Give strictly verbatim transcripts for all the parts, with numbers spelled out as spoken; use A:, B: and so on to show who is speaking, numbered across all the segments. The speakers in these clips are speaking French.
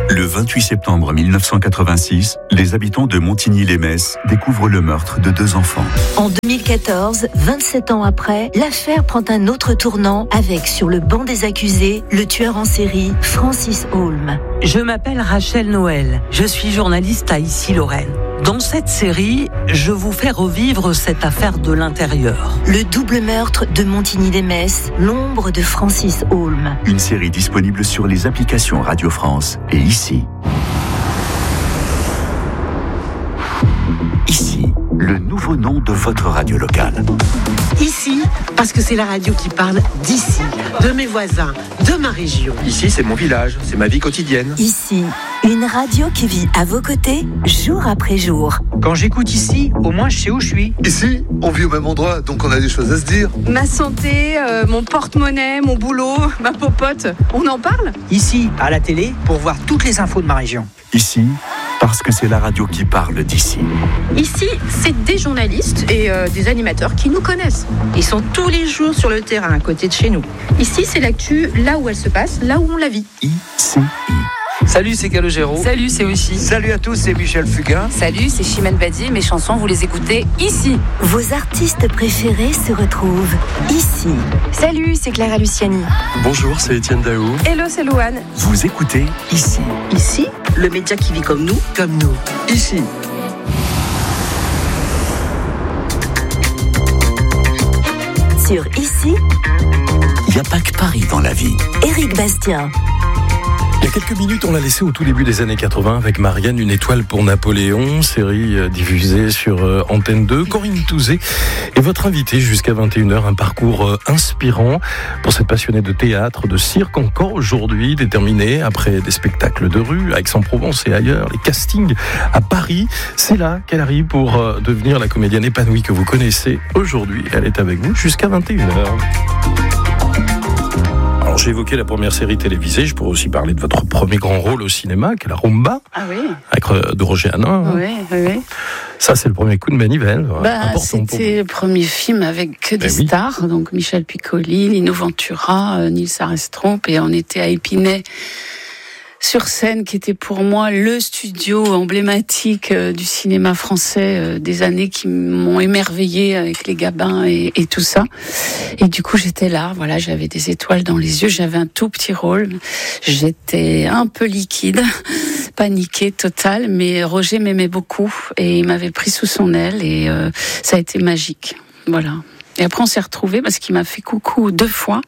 A: Le vingt-huit septembre mille neuf cent quatre-vingt-six, les habitants de Montigny-lès-Metz découvrent le meurtre de deux enfants.
B: En deux mille quatorze, vingt-sept ans après, l'affaire prend un autre tournant avec, sur le banc des accusés, le tueur en série Francis Holm.
C: Je m'appelle Rachel Noël, je suis journaliste à Issy-Lorraine. Dans cette série, je vous fais revivre cette affaire de l'intérieur.
B: Le double meurtre de Montigny-lès-Metz, l'ombre de Francis Holm.
A: Une série disponible sur les applications Radio France et Ici. Ici, le nouveau nom de votre radio locale.
D: Ici, parce que c'est la radio qui parle d'ici, de mes voisins, de ma région.
E: Ici, c'est mon village, c'est ma vie quotidienne.
B: Ici, une radio qui vit à vos côtés, jour après jour.
F: Quand j'écoute Ici, au moins je sais où je suis.
G: Ici, on vit au même endroit, donc on a des choses à se dire.
H: Ma santé, euh, mon porte-monnaie, mon boulot, ma popote, on en parle ?
F: Ici, à la télé, pour voir toutes les infos de ma région.
A: Ici, parce que c'est la radio qui parle d'ici.
H: Ici, c'est des journalistes et euh, des animateurs qui nous connaissent. Ils sont tous les jours sur le terrain, à côté de chez nous. Ici, c'est l'actu, là où elle se passe, là où on la vit.
A: Ici.
I: Salut, c'est Calogero.
J: Salut, c'est Oshi.
K: Salut à tous, c'est Michel Fugain.
J: Salut, c'est Chimène Badi. Mes chansons, vous les écoutez ici.
B: Vos artistes préférés se retrouvent ici.
L: Salut, c'est Clara Luciani.
M: Bonjour, c'est Étienne Daou.
L: Hello, c'est Louane.
A: Vous écoutez Ici.
D: Ici, le média qui vit comme nous, comme nous.
K: Ici.
B: Sur Ici,
A: il n'y a pas que Paris dans la vie.
B: Éric Bastien.
M: Il y a quelques minutes, on l'a laissé au tout début des années quatre-vingts avec Marianne, une étoile pour Napoléon, série diffusée sur Antenne deux. Corinne Touzé est votre invitée jusqu'à vingt et une heures, un parcours inspirant pour cette passionnée de théâtre, de cirque, encore aujourd'hui déterminée après des spectacles de rue à Aix-en-Provence et ailleurs, les castings à Paris. C'est là qu'elle arrive pour devenir la comédienne épanouie que vous connaissez aujourd'hui. Elle est avec vous jusqu'à vingt et une heures. Alors, j'ai évoqué la première série télévisée, je pourrais aussi parler de votre premier grand rôle au cinéma, qui est la Rumba,
L: ah oui.
M: avec de Roger Hanin.
L: Oui, oui, oui.
M: Ça, c'est le premier coup de manivelle.
L: Bah, c'était le premier film avec que des ben stars, oui. Donc Michel Piccoli, Lino Ventura, Nils Arestrup, et on était à Épinay, sur scène, qui était pour moi le studio emblématique du cinéma français des années qui m'ont émerveillée avec les Gabins et, et tout ça. Et du coup, j'étais là, voilà, j'avais des étoiles dans les yeux, j'avais un tout petit rôle, j'étais un peu liquide, paniquée totale, mais Roger m'aimait beaucoup et il m'avait pris sous son aile et euh, ça a été magique. Voilà. Et après, on s'est retrouvés parce qu'il m'a fait coucou deux fois.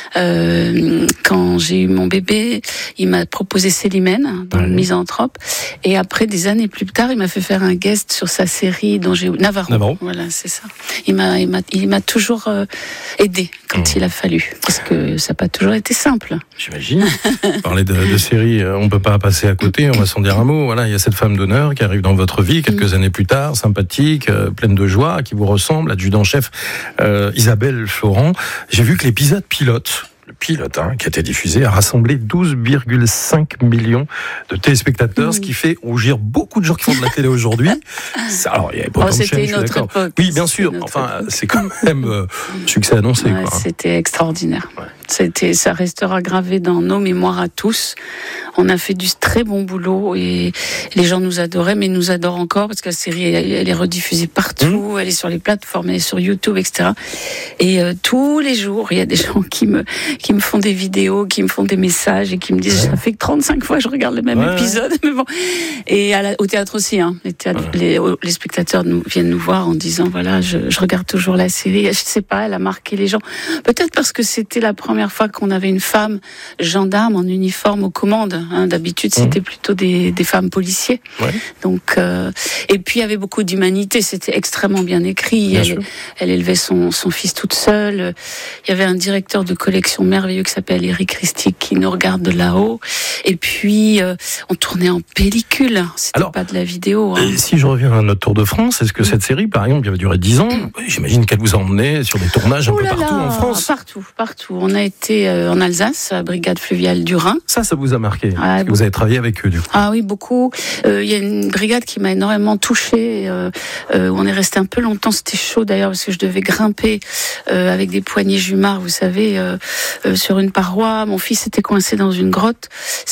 L: Euh, quand j'ai eu mon bébé, il m'a proposé Célimène dans mmh. le Misanthrope. Et après, des années plus tard, il m'a fait faire un guest sur sa série dont j'ai Navarro.
M: Navarro.
L: Voilà, c'est ça. Il m'a, il m'a, il m'a toujours euh, aidé quand mmh. il a fallu, parce que ça n'a pas toujours été simple.
M: J'imagine. Parler de, de série, on peut pas passer à côté. On va s'en dire un mot. Voilà, il y a cette femme d'honneur qui arrive dans votre vie quelques mmh. années plus tard, sympathique, euh, pleine de joie, qui vous ressemble, adjudant-chef. Euh, Isabelle Florent, j'ai vu que l'épisode pilote, le pilote hein, qui a été diffusé, a rassemblé douze virgule cinq millions de téléspectateurs, mmh. ce qui fait rougir beaucoup de gens qui font de la télé aujourd'hui. Ça, alors, il y avait pas
L: oh,
M: autant de chaînes,
L: une autre époque.
M: Oui, bien sûr. Enfin, époque. C'est quand même euh, succès annoncé.
L: Ouais,
M: quoi.
L: C'était extraordinaire. Ouais. C'était, ça restera gravé dans nos mémoires à tous. On a fait du très bon boulot et les gens nous adoraient, mais nous adorent encore parce que la série, elle, elle est rediffusée partout, mmh. elle est sur les plateformes, elle est sur YouTube, et cetera. Et euh, tous les jours, il y a des gens qui me, qui me font des vidéos, qui me font des messages et qui me disent, ouais. ça fait que trente-cinq fois que je regarde le même ouais. épisode. Mais bon. Et à la, au théâtre aussi, hein. Les, théâtres, ouais. les, les spectateurs nous, viennent nous voir en disant, voilà, je, je regarde toujours la série. Je sais pas, elle a marqué les gens. Peut-être parce que c'était la première fois qu'on avait une femme gendarme en uniforme aux commandes. Hein. D'habitude, c'était mmh. plutôt des, des femmes policiers. Ouais. Donc, euh, et puis, il y avait beaucoup d'humanité. C'était extrêmement bien écrit. Bien elle, elle élevait son, son fils toute seule. Il y avait un directeur de collection merveilleux qui s'appelle Eric Ristic qui nous regarde de là-haut. Et puis, euh, on tournait en pellicule. C'était Alors, pas de la vidéo. Hein.
M: Si je reviens à notre Tour de France, est-ce que cette série, par exemple, qui avait duré dix ans, j'imagine qu'elle vous a emmené sur des tournages un
L: oh
M: peu
L: là
M: partout
L: là,
M: en France.
L: Partout, partout. On a été euh, en Alsace, à Brigade Fluviale du Rhin.
M: Ça, ça vous a marqué.
L: Ah,
M: parce que vous avez travaillé avec eux, du coup.
L: Ah oui, beaucoup. Il euh, y a une brigade qui m'a énormément touchée. Euh, euh, on est resté un peu longtemps. C'était chaud d'ailleurs parce que je devais grimper euh, avec des poignées jumards, vous savez, euh, euh, sur une paroi. Mon fils était coincé dans une grotte.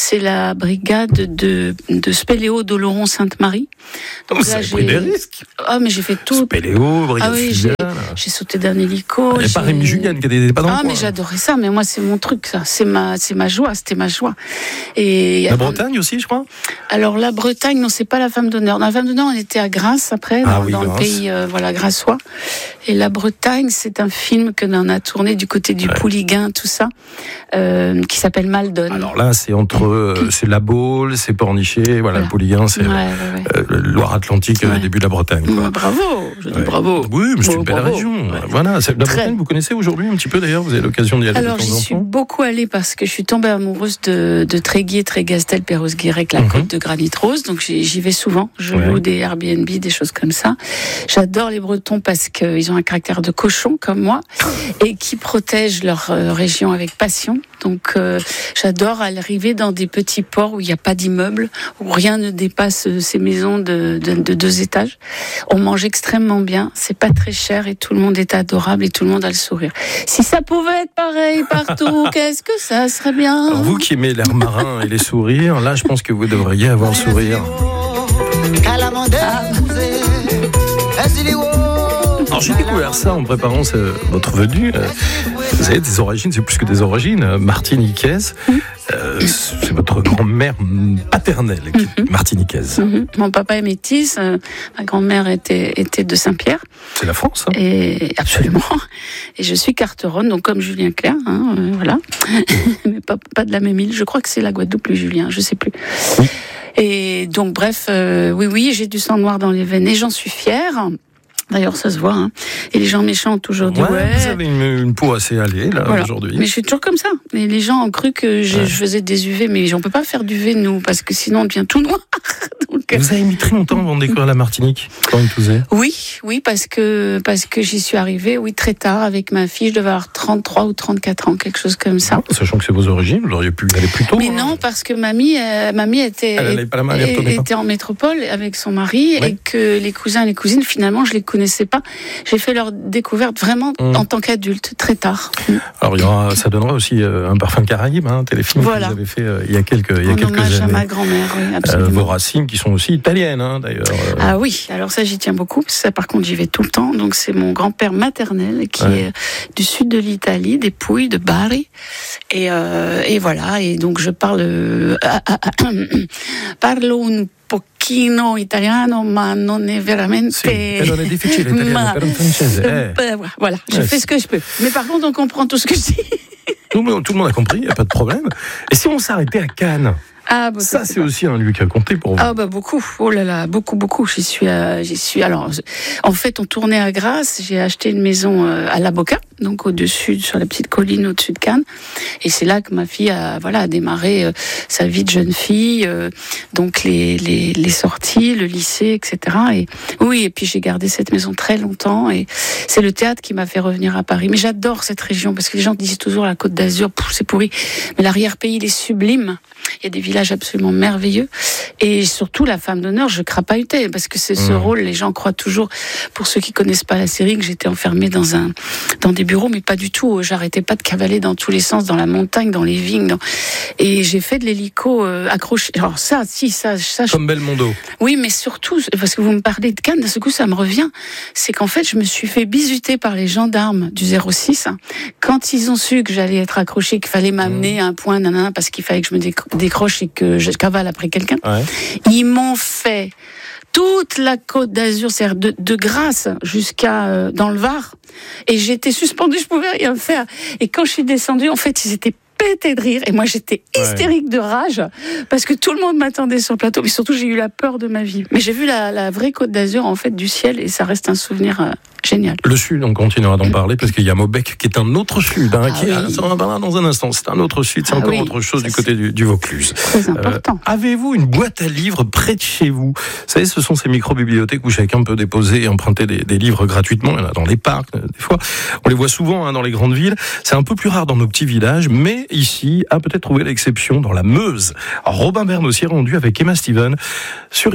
L: c'est la brigade de, de Spéléo d'Oloron-Sainte-Marie.
M: Donc vous avez pris des risques.
L: Ah, mais j'ai fait tout.
M: Spéléo, brigade
L: ah, oui,
M: fusée.
L: J'ai, j'ai sauté d'un hélico.
M: Il n'y a pas Rémi Julien qui n'était pas dans
L: ah,
M: le coin.
L: Ah, mais j'adorais ça. Mais moi, c'est mon truc, ça. C'est ma, c'est ma joie. C'était ma joie. Et
M: la Bretagne aussi, je crois.
L: Alors la Bretagne, non, c'est pas la femme d'honneur. Dans la femme d'honneur, on était à Grasse après, dans, ah oui, dans le pays, euh, voilà, grassois. Et la Bretagne, c'est un film que l'on a tourné du côté du ouais. Pouliguen, tout ça, euh, qui s'appelle Maldon.
M: Alors là, c'est entre, euh, c'est La Baule, c'est Pornichet, voilà, voilà. Le Pouliguen, c'est ouais, ouais, ouais. Euh, Loire-Atlantique, ouais. Début de la Bretagne. Quoi.
L: Ouais, bravo, je dis ouais. bravo.
M: Oui, mais c'est bon, une belle
L: bravo.
M: région. Ouais. Voilà, c'est, la Très... Bretagne, vous connaissez aujourd'hui un petit peu d'ailleurs, vous avez l'occasion d'y aller.
L: Alors,
M: de temps
L: j'y
M: en
L: suis
M: temps.
L: beaucoup allée parce que je suis tombée amoureuse de, de Tréguier, Trégastel, Perros-Guirec, la mm-hmm. côte de Granit Rose, donc j'y, j'y vais souvent. Je ouais. loue des Airbnb, des choses comme ça. J'adore les Bretons parce qu'ils ont un caractère de cochon comme moi et qui protègent leur euh, région avec passion. Donc euh, j'adore arriver dans des petits ports où il n'y a pas d'immeubles, où rien ne dépasse euh, ces maisons de, de, de deux étages. On mange extrêmement bien, c'est pas très cher et tout le monde est adorable et tout le monde a le sourire. Si ça pouvait être pareil partout, qu'est-ce que ça serait bien.
M: Alors vous qui aimez l'air marin et les sourires, là je pense que vous devriez avoir le sourire. Ah. Alors j'ai découvert ça en préparant ce, votre venue. Euh, vous avez des origines, c'est plus que des origines, euh, martiniquaises. Euh, c'est votre grand-mère paternelle qui est mm-hmm. martiniquaise.
L: Mm-hmm. Mon papa est métisse, euh, ma grand-mère était, était de Saint-Pierre.
M: C'est la France, hein.
L: Et absolument. Et je suis carteronne, donc comme Julien Clerc, hein, euh, voilà. Mais pas, pas de la même île. Je crois que c'est la Guadeloupe, le Julien, je sais plus. Oui. Et donc bref, euh, oui, oui, j'ai du sang noir dans les veines et j'en suis fière. D'ailleurs, ça se voit. Hein. Et les gens méchants ont toujours dit ouais. ouais.
M: Vous avez une, une peau assez allée là voilà. aujourd'hui.
L: Mais je suis toujours comme ça. Et les gens ont cru que je, ouais. je faisais des U V, mais on peut pas faire d'U V nous, parce que sinon on devient tout noir. Donc,
M: vous avez mis très longtemps avant de découvrir la Martinique, Corinne Touzé.
L: Oui, oui, parce que parce que j'y suis arrivée, oui, très tard avec ma fille. Je devais avoir trente-trois ou trente-quatre ans, quelque chose comme ça.
M: Non, sachant que c'est vos origines, vous auriez pu y aller plus tôt.
L: Mais
M: hein.
L: non, parce que mamie, euh, mamie était
M: elle pas la main, elle
L: était en métropole avec son mari ouais. et que les cousins et les cousines, finalement, je les connaissais pas. J'ai fait leur découverte vraiment mmh. en tant qu'adulte, très tard. Mmh.
M: Alors, il y aura, ça donnera aussi euh, un parfum Caraïbe, hein, un téléfilm voilà. que vous avez fait euh, il y a quelques, il y a
L: en
M: quelques
L: hommage
M: années.
L: à ma grand-mère, oui, absolument.
M: Euh, vos racines qui sont aussi italiennes, hein, d'ailleurs. Euh...
L: Ah oui, alors ça, j'y tiens beaucoup, parce que ça, par contre, j'y vais tout le temps. Donc, c'est mon grand-père maternel qui ouais. est du sud de l'Italie, des Pouilles, de Bari. Et, euh, et voilà, et donc je parle... Euh, parlo un pochino italiano, ma non è veramente...
M: Sì, e non è difficile italiano ma... per un francese. Eh.
L: Voilà, je eh, fais ce que je peux. Mais par contre, on comprend tout ce que je dis.
M: Tout, tout le monde a compris, il n'y a pas de problème. Et si on s'arrêtait à Cannes?
L: Ah, bah,
M: ça,
L: c'est,
M: c'est
L: pas...
M: aussi un lieu qui a compté pour vous.
L: Ah, bah, beaucoup. Oh là là, beaucoup, beaucoup. J'y suis, euh, j'y suis. Alors, en fait, on tournait à Grasse. J'ai acheté une maison euh, à La Boca, donc au-dessus, sur la petite colline au-dessus de Cannes. Et c'est là que ma fille a, voilà, a démarré euh, sa vie de jeune fille. Euh, donc, les, les, les sorties, le lycée, et cetera. Et oui, et puis j'ai gardé cette maison très longtemps. Et c'est le théâtre qui m'a fait revenir à Paris. Mais j'adore cette région parce que les gens disent toujours la Côte d'Azur, pouf, c'est pourri. Mais l'arrière-pays, il est sublime. Il y a des villages absolument merveilleux. Et surtout, la femme d'honneur, je crapahutais, parce que c'est ce mmh. rôle, les gens croient toujours, pour ceux qui connaissent pas la série, que j'étais enfermée dans un, dans des bureaux, mais pas du tout. J'arrêtais pas de cavaler dans tous les sens, dans la montagne, dans les vignes, dans... et j'ai fait de l'hélico euh, accroché. Alors ça, si, ça, ça.
M: Comme
L: je...
M: Belmondo.
L: Oui, mais surtout, parce que vous me parlez de Cannes, d'un seul coup, ça me revient. C'est qu'en fait, je me suis fait bisuter par les gendarmes du zéro six, hein, quand ils ont su que j'allais être accrochée, qu'il fallait m'amener mmh. à un point, nanana, parce qu'il fallait que je me décroche et que je cavale après quelqu'un. Ouais. Ils m'ont fait toute la Côte d'Azur, c'est-à-dire de, de Grasse jusqu'à euh, dans le Var, et j'étais suspendue, je pouvais rien faire. Et quand je suis descendue, en fait, ils étaient pété de rire et moi j'étais hystérique ouais. de rage parce que tout le monde m'attendait sur le plateau, mais surtout j'ai eu la peur de ma vie. Mais j'ai vu la, la vraie Côte d'Azur en fait du ciel et ça reste un souvenir euh, génial.
M: Le sud, on continuera d'en parler parce qu'il y a Maubec qui est un autre sud, hein, ah qui oui. est, on en parlera dans un instant. C'est un autre sud, c'est ah encore oui. autre chose ça, du côté du, du Vaucluse.
L: Très important.
M: Euh, avez-vous une boîte à livres près de chez vous? Vous savez, ce sont ces micro-bibliothèques où chacun peut déposer et emprunter des, des livres gratuitement. Il y en a dans les parcs, des fois. On les voit souvent hein, dans les grandes villes. C'est un peu plus rare dans nos petits villages, mais ici, a peut-être trouvé l'exception dans la Meuse. Alors, Robin Berne aussi rendu avec Emma Steven sur Ici.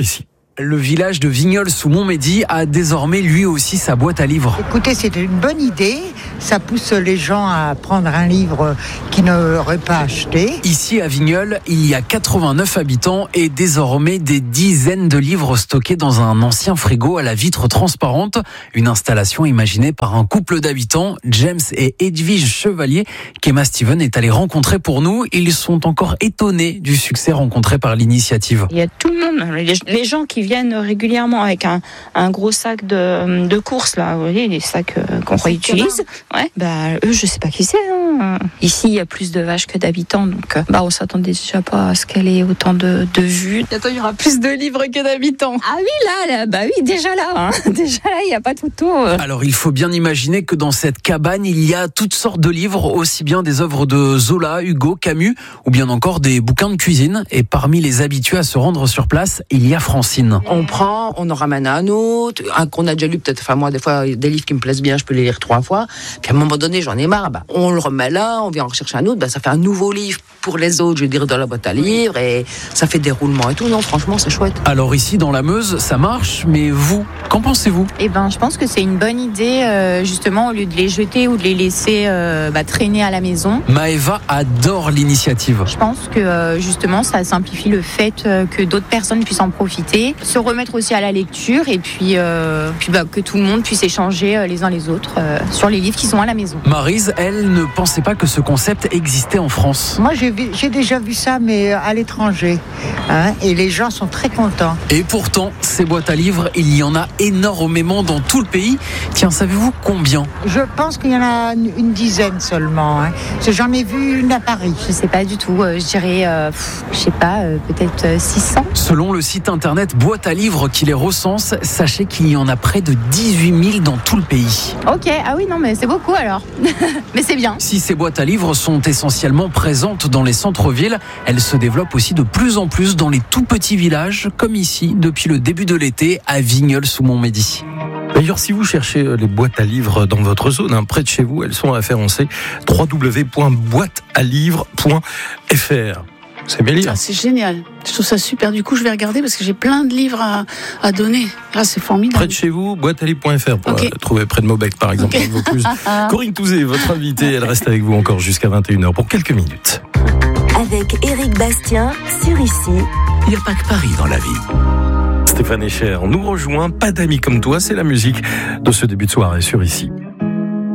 N: Le village de Vigneulles-sous-Montmédy a désormais lui aussi sa boîte à livres.
O: Écoutez, c'est une bonne idée. Ça pousse les gens à prendre un livre qu'ils n'auraient pas acheté.
N: Ici à Vigneulles, il y a quatre-vingt-neuf habitants et désormais des dizaines de livres stockés dans un ancien frigo à la vitre transparente. Une installation imaginée par un couple d'habitants, James et Edwige Chevalier, qu'Emma Steven est allée rencontrer pour nous. Ils sont encore étonnés du succès rencontré par l'initiative.
P: Il y a tout le monde, les, les gens qui viennent régulièrement avec un, un gros sac de, de courses, là, vous voyez, les sacs euh, qu'on réutilise. Ouais, bah, eux, je sais pas qui c'est. Hein. Ici, il y a plus de vaches que d'habitants, donc bah, on s'attendait déjà pas à ce qu'elle ait autant de, de vues.
H: Bientôt, il y aura plus de livres que d'habitants.
P: Ah oui, là, là, bah oui, déjà là, hein. déjà là, il n'y a pas de photo.
N: Alors, il faut bien imaginer que dans cette cabane, il y a toutes sortes de livres, aussi bien des œuvres de Zola, Hugo, Camus, ou bien encore des bouquins de cuisine. Et parmi les habitués à se rendre sur place, il y a Francine.
Q: On prend, on en ramène un autre, un qu'on a déjà lu peut-être. Enfin, moi, des fois, des livres qui me plaisent bien, je peux les lire trois fois. Puis à un moment donné, j'en ai marre. Bah, on le remet là, on vient en rechercher un autre. Bah, ça fait un nouveau livre pour les autres, je veux dire, dans la boîte à livres. Et ça fait des roulements et tout. Non, franchement, c'est chouette.
N: Alors ici, dans la Meuse, ça marche. Mais vous, qu'en pensez-vous ?
H: Eh ben, je pense que c'est une bonne idée, euh, justement, au lieu de les jeter ou de les laisser euh, bah, traîner à la maison.
N: Maëva adore l'initiative.
H: Je pense que, euh, justement, ça simplifie le fait euh, que d'autres personnes puissent en profiter, se remettre aussi à la lecture et puis, euh, puis bah, que tout le monde puisse échanger euh, les uns les autres euh, sur les livres qui sont à la maison.
N: Maryse, elle, ne pensait pas que ce concept existait en France.
O: Moi, j'ai, vu, j'ai déjà vu ça, mais à l'étranger. Hein, et les gens sont très contents.
N: Et pourtant, ces boîtes à livres, il y en a énormément dans tout le pays. Tiens, savez-vous combien ?
O: Je pense qu'il y en a une, une dizaine seulement. Hein. J'en ai vu une à Paris.
H: Je sais pas du tout. Euh, je dirais, euh, pff, je sais pas, euh, peut-être euh, six cents.
N: Selon le site internet Boîte à livres qui les recense, sachez qu'il y en a près de dix-huit mille dans tout le pays.
H: Ok, ah oui, non, mais c'est beaucoup alors. Mais c'est bien.
N: Si ces boîtes à livres sont essentiellement présentes dans les centres-villes, elles se développent aussi de plus en plus dans les tout petits villages, comme ici, depuis le début de l'été, à Vigneulles-sous-Montmédy.
M: D'ailleurs, si vous cherchez les boîtes à livres dans votre zone, hein, près de chez vous, elles sont référencées w w w point boîte à livres point f r. C'est bien lire.
L: Ah, c'est génial. Je trouve ça super. Du coup, je vais regarder parce que j'ai plein de livres à, à donner. Là, c'est formidable.
M: Près de chez vous, boîte à livres point f r pour okay. euh, trouver près de Maubec, par exemple. Okay. Vaucluse. Corinne Touzé, votre invitée, elle reste avec vous encore jusqu'à vingt et une heures pour quelques minutes.
B: Avec Éric Bastien sur Ici.
A: Il n'y a pas que Paris dans la vie.
M: Stéphane Echer nous rejoint. Pas d'amis comme toi, c'est la musique de ce début de soirée sur Ici.